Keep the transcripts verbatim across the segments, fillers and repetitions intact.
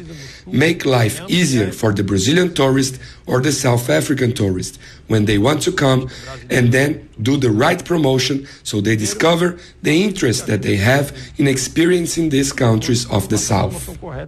make life easier for the Brazilian tourist or the South African tourist when they want to come, and then do the right promotion so they discover the interest that they have in experiencing these countries of the South.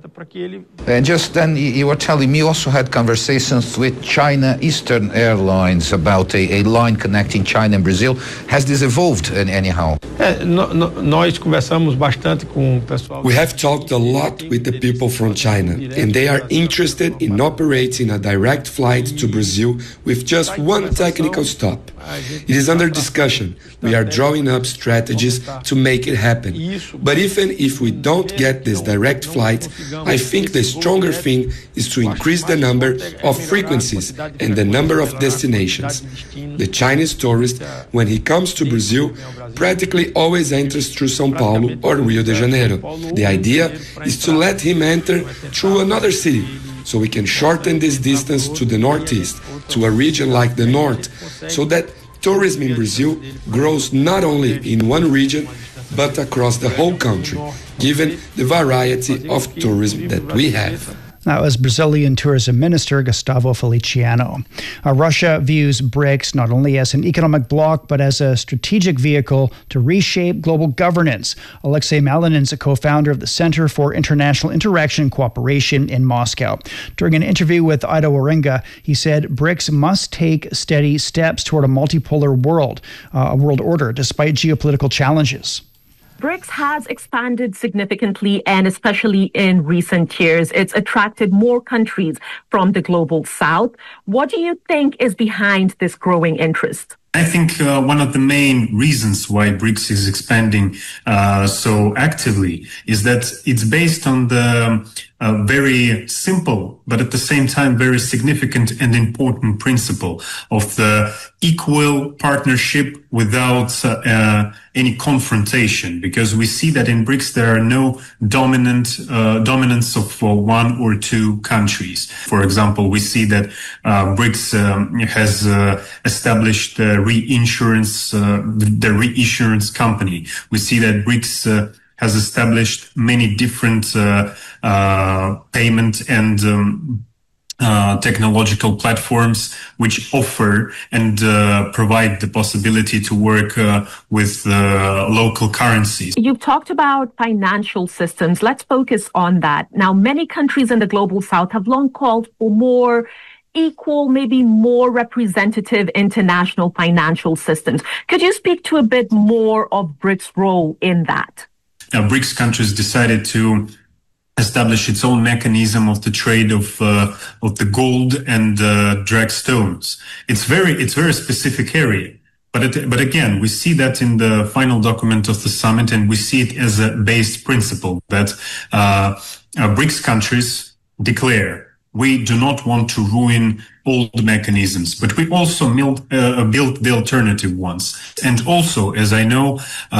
And just then, you were telling me you also had conversations with China Eastern Airlines about a, a line connecting China and Brazil. Has this evolved in, anyhow? É, no, no, nós conversamos bastante com o pessoal. We have talked a lot with the people from China, and they are interested in operating a direct flight to Brazil with just one technical stop. It is under discussion. We are drawing up strategies to make it happen. But even if we don't get this direct flight, I think the stronger thing is to increase the number of frequencies and the number of destinations. The Chinese tourist, when he comes to Brazil, practically always enters through São Paulo or Rio de Janeiro. The idea is to let him enter through another city, so we can shorten this distance to the northeast, to a region like the north, so that tourism in Brazil grows not only in one region, but across the whole country, given the variety of tourism that we have. That was Brazilian Tourism Minister Gustavo Feliciano. Uh, Russia views BRICS not only as an economic bloc, but as a strategic vehicle to reshape global governance. Alexei Malinin is a co-founder of the Center for International Interaction and Cooperation in Moscow. During an interview with Ida Waringa, he said BRICS must take steady steps toward a multipolar world, uh, a world order, despite geopolitical challenges. BRICS has expanded significantly, and especially in recent years, it's attracted more countries from the global south. What do you think is behind this growing interest? I think uh, one of the main reasons why BRICS is expanding uh, so actively is that it's based on the uh, very simple, but at the same time very significant and important principle of the equal partnership without uh, uh, any confrontation. Because we see that in BRICS there are no dominant uh, dominance of uh, one or two countries. For example, we see that uh, BRICS um, has uh, established uh, reinsurance, uh, the reinsurance company. We see that BRICS uh, has established many different uh, uh, payment and um, uh, technological platforms which offer and uh, provide the possibility to work uh, with uh, local currencies. You've talked about financial systems. Let's focus on that. Now, many countries in the global south have long called for more equal, maybe more representative international financial systems. Could you speak to a bit more of BRICS' role in that? Uh, BRICS countries decided to establish its own mechanism of the trade of uh, of the gold and uh, drag stones. It's very it's very specific area. But it, but again, we see that in the final document of the summit, and we see it as a base principle that uh, uh, BRICS countries declare. We do not want to ruin old mechanisms, but we also build, uh, build the alternative ones. And also, as I know,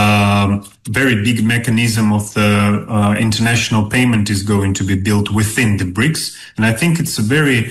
um, very big mechanism of the uh, international payment is going to be built within the BRICS. And I think it's a very,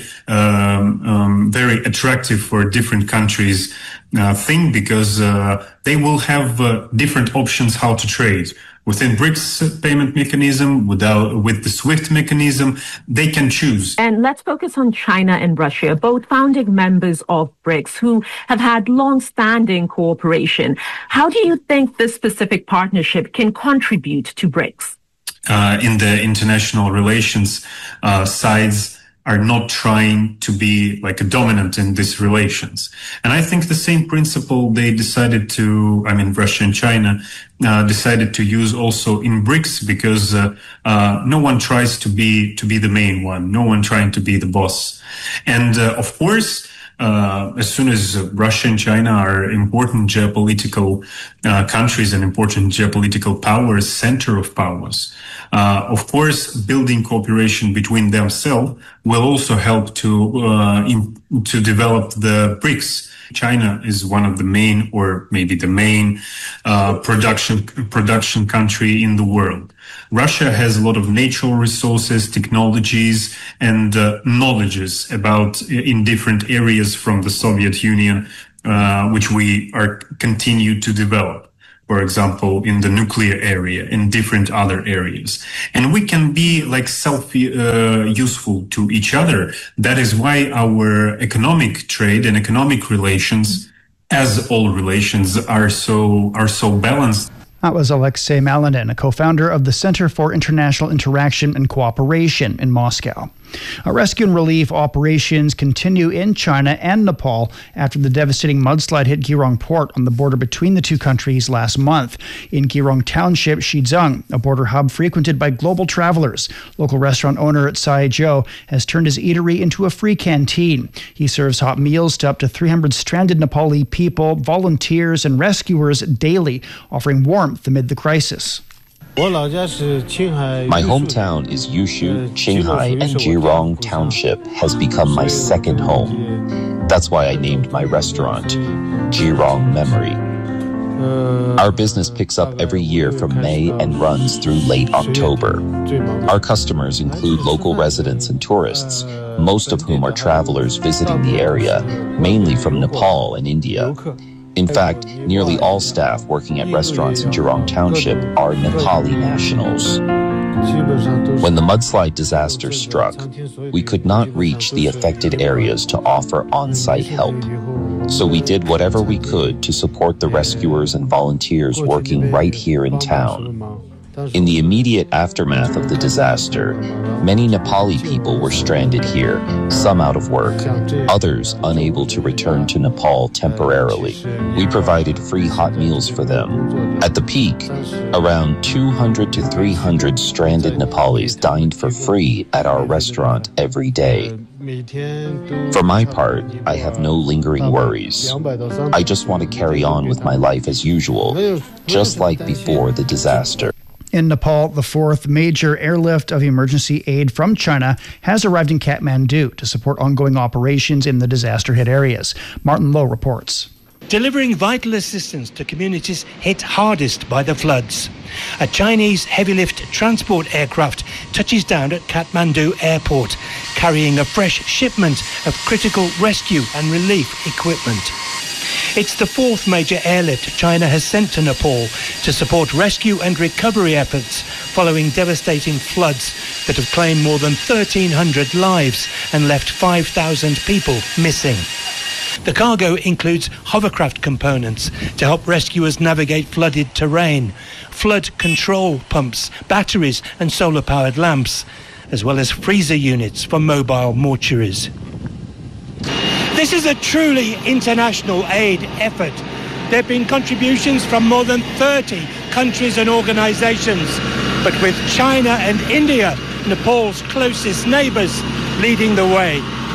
um, um, very attractive for different countries uh, thing, because uh, they will have uh, different options how to trade. Within BRICS payment mechanism, without, with the SWIFT mechanism, they can choose. And let's focus on China and Russia, both founding members of BRICS who have had long-standing cooperation. How do you think this specific partnership can contribute to BRICS? Uh, in the international relations uh, sides, are not trying to be like a dominant in these relations. And I think the same principle they decided to, I mean, Russia and China uh, decided to use also in BRICS, because uh, uh, no one tries to be, to be the main one. No one trying to be the boss. And uh, of course, Uh, as soon as Russia and China are important geopolitical uh, countries and important geopolitical powers, center of powers, uh, of course, building cooperation between themselves will also help to uh, in, to develop the BRICS. China is one of the main, or maybe the main, uh, production production country in the world. Russia has a lot of natural resources, technologies, and uh, knowledges about in different areas from the Soviet Union, uh, which we are continue to develop. for example, in the nuclear area, in different other areas. And we can be like self-useful uh, to each other. That is why our economic trade and economic relations, as all relations, are so are so balanced. That was Alexei Malinin, a co-founder of the Center for International Interaction and Cooperation in Moscow. Uh, rescue and relief operations continue in China and Nepal after the devastating mudslide hit Girong Port on the border between the two countries last month. In Girong Township, Shizheng, a border hub frequented by global travelers, local restaurant owner Tsai Zhou has turned his eatery into a free canteen. He serves hot meals to up to three hundred stranded Nepali people, volunteers, and rescuers daily, offering warmth amid the crisis. My hometown is Yushu, Qinghai, and Jirong Township has become my second home. That's why I named my restaurant Jirong Memory. Our business picks up every year from May and runs through late October. Our customers include local residents and tourists, most of whom are travelers visiting the area, mainly from Nepal and India. In fact, nearly all staff working at restaurants in Jirong Township are Nepali nationals. When the mudslide disaster struck, we could not reach the affected areas to offer on-site help. So we did whatever we could to support the rescuers and volunteers working right here in town. In the immediate aftermath of the disaster, many Nepali people were stranded here, some out of work, others unable to return to Nepal temporarily. We provided free hot meals for them. At the peak, around two hundred to three hundred stranded Nepalis dined for free at our restaurant every day. For my part, I have no lingering worries. I just want to carry on with my life as usual, just like before the disaster. In Nepal, the fourth major airlift of emergency aid from China has arrived in Kathmandu to support ongoing operations in the disaster-hit areas. Martin Lowe reports. Delivering vital assistance to communities hit hardest by the floods. A Chinese heavy-lift transport aircraft touches down at Kathmandu Airport, carrying a fresh shipment of critical rescue and relief equipment. It's the fourth major airlift China has sent to Nepal to support rescue and recovery efforts following devastating floods that have claimed more than thirteen hundred lives and left five thousand people missing. The cargo includes hovercraft components to help rescuers navigate flooded terrain, flood control pumps, batteries and solar-powered lamps, as well as freezer units for mobile mortuaries. This is a truly international aid effort. There have been contributions from more than thirty countries and organizations, but with China and India, Nepal's closest neighbors, leading the way.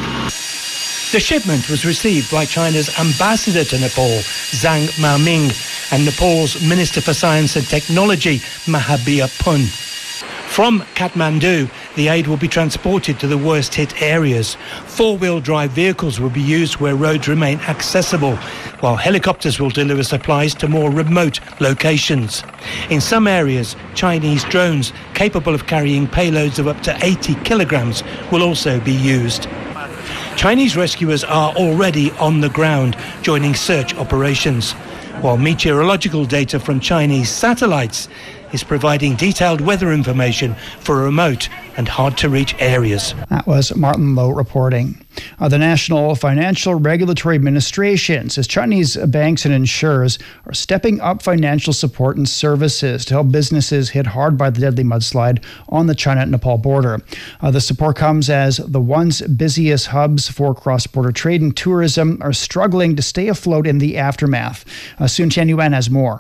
The shipment was received by China's ambassador to Nepal, Zhang Maoming, and Nepal's Minister for Science and Technology, Mahabir Pun. From Kathmandu, the aid will be transported to the worst-hit areas. Four-wheel drive vehicles will be used where roads remain accessible, while helicopters will deliver supplies to more remote locations. In some areas, Chinese drones capable of carrying payloads of up to eighty kilograms will also be used. Chinese rescuers are already on the ground, joining search operations, while meteorological data from Chinese satellites is providing detailed weather information for remote and hard-to-reach areas. That was Martin Lowe reporting. Uh, the National Financial Regulatory Administration says Chinese banks and insurers are stepping up financial support and services to help businesses hit hard by the deadly mudslide on the China-Nepal border. Uh, the support comes as the once busiest hubs for cross-border trade and tourism are struggling to stay afloat in the aftermath. Uh, Sun Tianyuan has more.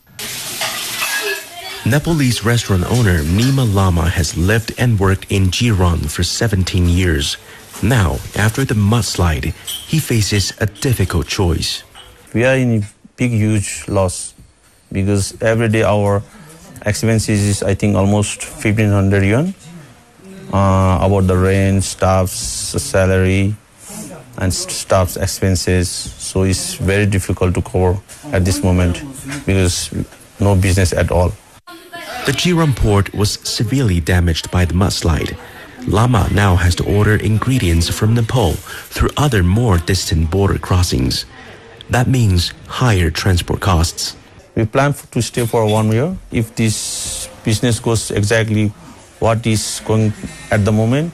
Nepalese restaurant owner Nima Lama has lived and worked in Jirong for seventeen years. Now, after the mudslide, he faces a difficult choice. We are in a big, huge loss because every day our expenses is, I think, almost fifteen hundred yuan. Uh, about the rent, staff's salary, and staff's expenses. So it's very difficult to cover at this moment because no business at all. The Jirong port was severely damaged by the mudslide. Lama now has to order ingredients from Nepal through other more distant border crossings. That means higher transport costs. We plan to stay for one year. If this business goes exactly what is going at the moment,